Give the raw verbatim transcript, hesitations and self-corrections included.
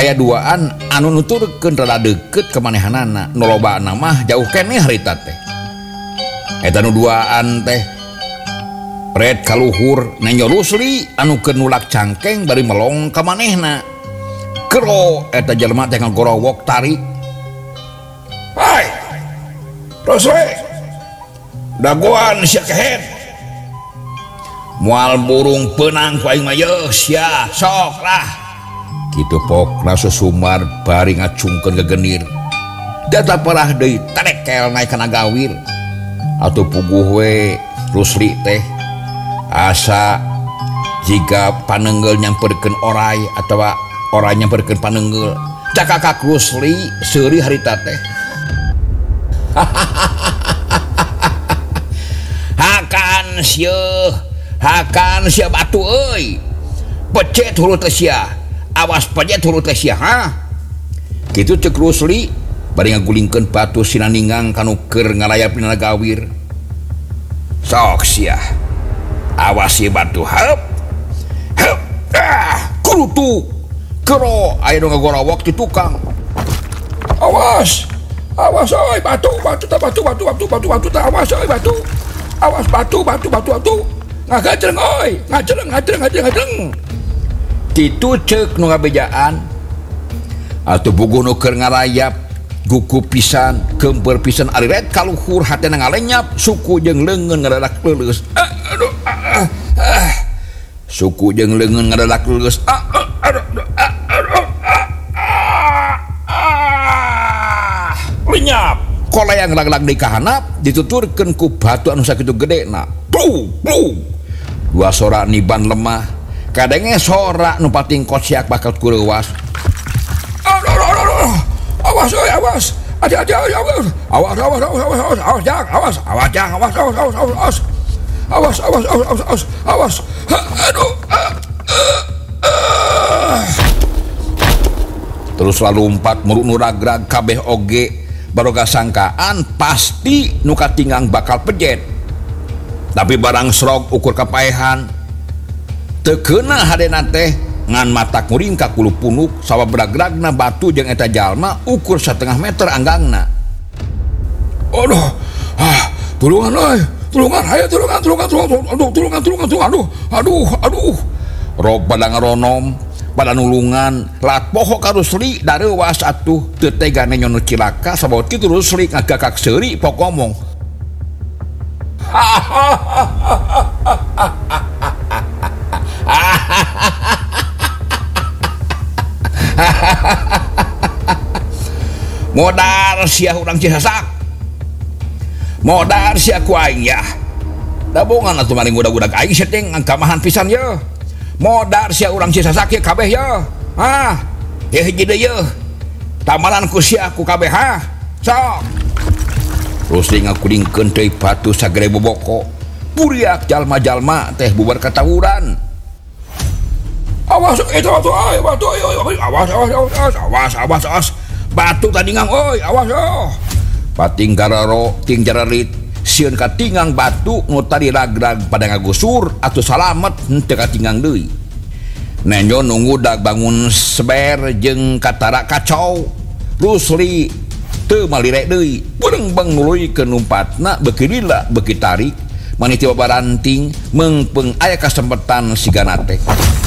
aya duaan anu nuturkeun rada deukeut ka manehanana nu lobana mah jauh keneh harita teh eta nu duaan teh red kaluhur Neng Rusli anu keur nulak cangkeng bari melong ka manehna kero eta jelema teh ngagorowok tarik. Hai Rusli dagoan sia kehet mual burung penang ku aing mah yeuh sia sok lah kitu pokna susumar bari ngacungkeun gegenir data parah deui tarekel naik kana gawir atuh puguh we Rusli teh asa jika panenggel nyamperkeun oray atawa oray nyamperkeun panenggel cakakak Rusli seuri harita teh hakan sieuh hakan sia batu euy pecet hulu teh sia awas pecet hulu teh sia ha kitu ceuk Rusli bari ngagulingkeun batu sinaningang kanu keur ngalayapina gawir sok sia awas ieu batu heup heup ah kurutu kero aya nu ngagorowok ti tukang awas awas euy batu batu batu batu batu batu batu awas euy batu awas batu batu batu batu ngajreng oi ngajreng ngajreng ngajreng ngajreng kitu ceuk nu ngabejaan atuh buguh nu keur ngarayap gugu pisan kemper pisan ari red kaluhur hatena ngalenyap suku jeung leungeun ngadadak leuleus ah, aduh ah, ah. Suku jeung leungeun ngadadak leuleus ah, aduh ah, aduh ah, ah. Lenyap kolayang lag-lag di kahanap dituturkeun ku batu anu sakitu gedena blu blu dua sora niban lemah kadenge sora nu pating kosiak bakal kureuwas awas euy awas hati-hati awas awas awas awas awas awas awas jang awas awas jang awas awas awas awas awas awas awas awas awas aduh terus lalu lompat meruk nu ragrag kabeh oge baroga sangkaan pasti nu katinggang bakal pejet tapi barang serog ukur kapaehan teu keuna hadena teh ngan mata kuring ka kulu punuk sawa beragragna batu jeung eta jalma ukur setengah meter anggangna. Aduh ah tulungan euy tulungan hayu tulungan tulungan tulungan aduh tulungan tulungan tulungan aduh aduh aduh rob pada ngaronom pada nulungan lat poho ka Rusli dareuwas atuh teu tegane nyono cilaka sabab kitu Rusli ngagakak seuri pok ngomong modar sia urang Cisasak modar sia ku aing ya dabongan atuh maring budak-budak aing seteng angkamahan pisan ye modar sia urang Cisasak ye kabeh ye ah ye hiji deui ye tamalan ku sia ku kabeh ha sok Rusli ngakudingkeun teh batu sagede boboko puriak jalma-jalma teh bubar katawuran awas eta batu ay batu awas awas awas awas awas awas batu tadingang euy awas yo pating gararo ting jararit sieun katinggang batu nu tadi ragrag pada ngagusur atuh salamet henteu katinggang deui nenyo nunggu dak bangun seber jeung katara kacau Rusli teu malirek deui beureng-beng nuluykeun numpatna beuki lila beuki tarik maneh tiba baranting meungpeung aya kasempetan sigana teh